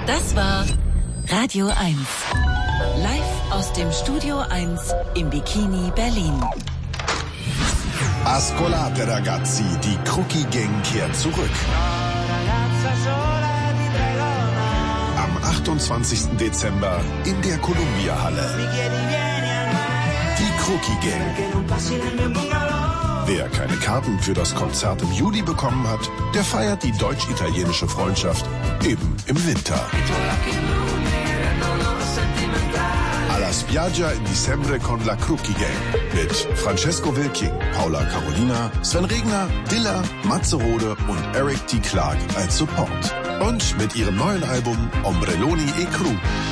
Das war Radio 1. Live aus dem Studio 1 im Bikini Berlin. Ascolate ragazzi, die Crookie Gang kehrt zurück. Am 28. Dezember in der Columbia-Halle. Die Crookie Gang. Wer keine Karten für das Konzert im Juli bekommen hat, der feiert die deutsch-italienische Freundschaft eben im Winter. Alla spiaggia in dicembre con la Crookie Gang mit Francesco Wilking, Paula Carolina, Sven Regner, Dilla, Matze Rode und Eric T. Clark als Support. Und mit ihrem neuen Album Ombrelloni e Cru.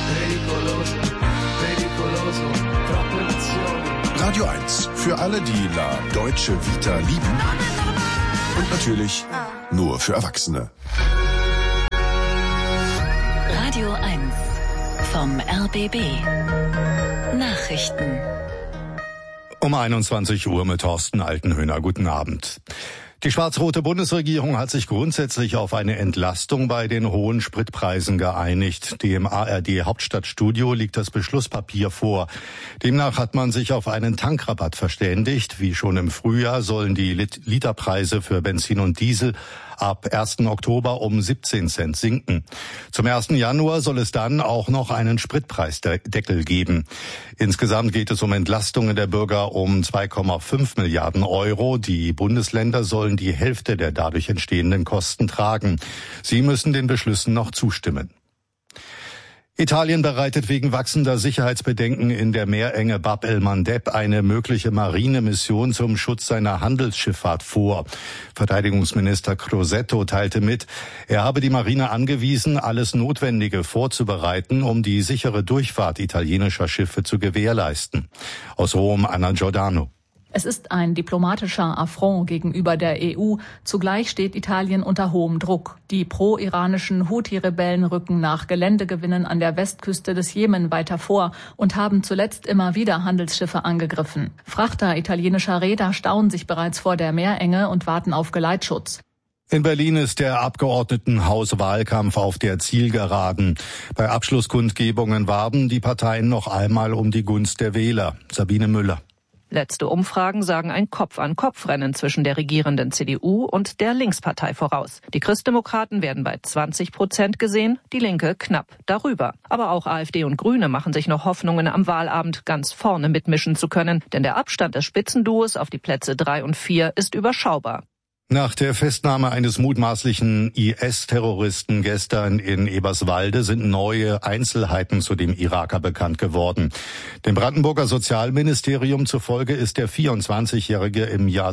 Radio 1 für alle, die La Deutsche Vita lieben. Und natürlich nur für Erwachsene. Radio 1 vom RBB. Nachrichten. Um 21 Uhr mit Thorsten Altenhöhner. Guten Abend. Die schwarz-rote Bundesregierung hat sich grundsätzlich auf eine Entlastung bei den hohen Spritpreisen geeinigt. Dem ARD-Hauptstadtstudio liegt das Beschlusspapier vor. Demnach hat man sich auf einen Tankrabatt verständigt. Wie schon im Frühjahr sollen die Literpreise für Benzin und Diesel ab 1. Oktober um 17 Cent sinken. Zum 1. Januar soll es dann auch noch einen Spritpreisdeckel geben. Insgesamt geht es um Entlastungen der Bürger um 2,5 Milliarden Euro. Die Bundesländer sollen die Hälfte der dadurch entstehenden Kosten tragen. Sie müssen den Beschlüssen noch zustimmen. Italien bereitet wegen wachsender Sicherheitsbedenken in der Meerenge Bab el-Mandeb eine mögliche Marinemission zum Schutz seiner Handelsschifffahrt vor. Verteidigungsminister Crosetto teilte mit, er habe die Marine angewiesen, alles Notwendige vorzubereiten, um die sichere Durchfahrt italienischer Schiffe zu gewährleisten. Aus Rom, Anna Giordano. Es ist ein diplomatischer Affront gegenüber der EU. Zugleich steht Italien unter hohem Druck. Die pro-iranischen Houthi-Rebellen rücken nach Geländegewinnen an der Westküste des Jemen weiter vor und haben zuletzt immer wieder Handelsschiffe angegriffen. Frachter italienischer Reeder stauen sich bereits vor der Meerenge und warten auf Geleitschutz. In Berlin ist der Abgeordnetenhauswahlkampf auf der Zielgeraden. Bei Abschlusskundgebungen warben die Parteien noch einmal um die Gunst der Wähler. Sabine Müller. Letzte Umfragen sagen ein Kopf-an-Kopf-Rennen zwischen der regierenden CDU und der Linkspartei voraus. Die Christdemokraten werden bei 20% gesehen, die Linke knapp darüber. Aber auch AfD und Grüne machen sich noch Hoffnungen, am Wahlabend ganz vorne mitmischen zu können. Denn der Abstand des Spitzenduos auf die Plätze 3 und 4 ist überschaubar. Nach der Festnahme eines mutmaßlichen IS-Terroristen gestern in Eberswalde sind neue Einzelheiten zu dem Iraker bekannt geworden. Dem Brandenburger Sozialministerium zufolge ist der 24-Jährige im Jahr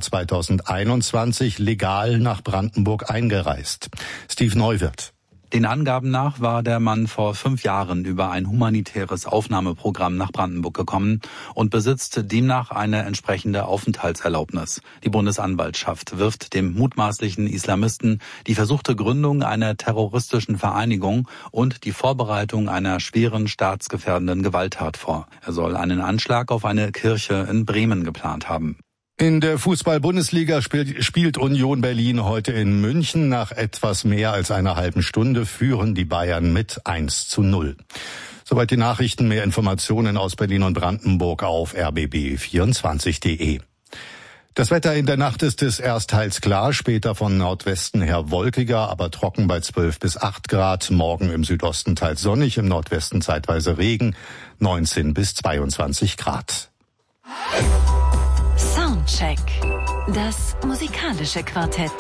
2021 legal nach Brandenburg eingereist. Steve Neuwirth. Den Angaben nach war der Mann vor 5 Jahren über ein humanitäres Aufnahmeprogramm nach Brandenburg gekommen und besitzt demnach eine entsprechende Aufenthaltserlaubnis. Die Bundesanwaltschaft wirft dem mutmaßlichen Islamisten die versuchte Gründung einer terroristischen Vereinigung und die Vorbereitung einer schweren staatsgefährdenden Gewalttat vor. Er soll einen Anschlag auf eine Kirche in Bremen geplant haben. In der Fußball-Bundesliga spielt Union Berlin heute in München. Nach etwas mehr als einer halben Stunde führen die Bayern mit 1:0. Soweit die Nachrichten. Mehr Informationen aus Berlin und Brandenburg auf rbb24.de. Das Wetter in der Nacht ist es erst teils klar, später von Nordwesten her wolkiger, aber trocken bei 12 bis 8 Grad. Morgen im Südosten teils sonnig, im Nordwesten zeitweise Regen, 19 bis 22 Grad. Soundcheck. Das musikalische Quartett.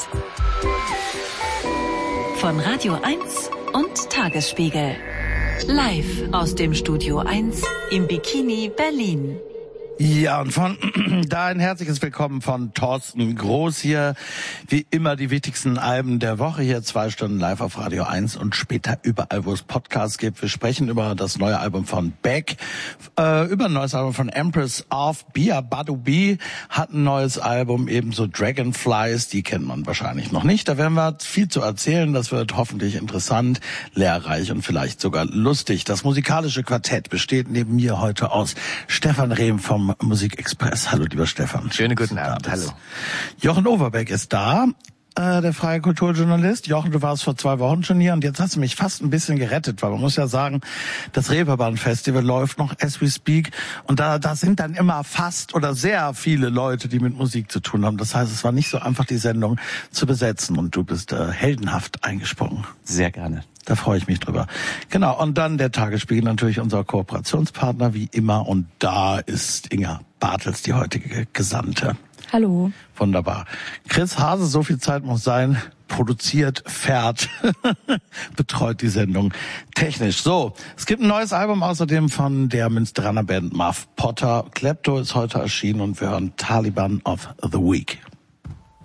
Von Radio 1 und Tagesspiegel. Live aus dem Studio 1 im Bikini Berlin. Ja, und von da ein herzliches Willkommen von Thorsten Groß hier. Wie immer die wichtigsten Alben der Woche hier, 2 Stunden live auf Radio 1 und später überall, wo es Podcasts gibt. Wir sprechen über das neue Album von Beck, über ein neues Album von Empress of Bia Badubi hat ein neues Album, ebenso Dragonflies, die kennt man wahrscheinlich noch nicht. Da werden wir viel zu erzählen, das wird hoffentlich interessant, lehrreich und vielleicht sogar lustig. Das musikalische Quartett besteht neben mir heute aus Stefan Rehm vom Musikexpress. Hallo, lieber Stefan. Schönen guten Abend. Hallo. Jochen Overbeck ist da. der freie Kulturjournalist. Jochen, du warst vor 2 Wochen schon hier und jetzt hast du mich fast ein bisschen gerettet, weil man muss ja sagen, das Reeperbahn-Festival läuft noch as we speak und da sind dann immer fast oder sehr viele Leute, die mit Musik zu tun haben. Das heißt, es war nicht so einfach, die Sendung zu besetzen und du bist heldenhaft eingesprungen. Sehr gerne. Da freue ich mich drüber. Genau, und dann der Tagesspiegel, natürlich unser Kooperationspartner wie immer. Und da ist Inga Bartels, die heutige Gesandte. Hallo. Wunderbar. Chris Hase, so viel Zeit muss sein, produziert, fährt, betreut die Sendung technisch. So, es gibt ein neues Album außerdem von der Münsteraner Band Muff Potter. Klepto ist heute erschienen und wir hören Taliban of the Week.